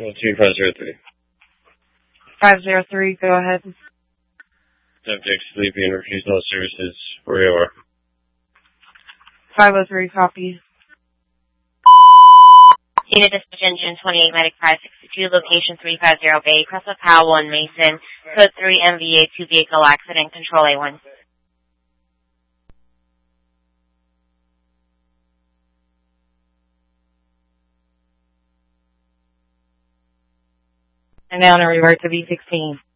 2503. 503, go ahead. Subject sleeping and refusing all services. Where you are. 503, copy. Unit Dispatch Engine 28 Medic 562, location 350 Bay, Crest Powell 1 Mason, code 3 MVA 2 vehicle accident, control A1. And now to revert to B16.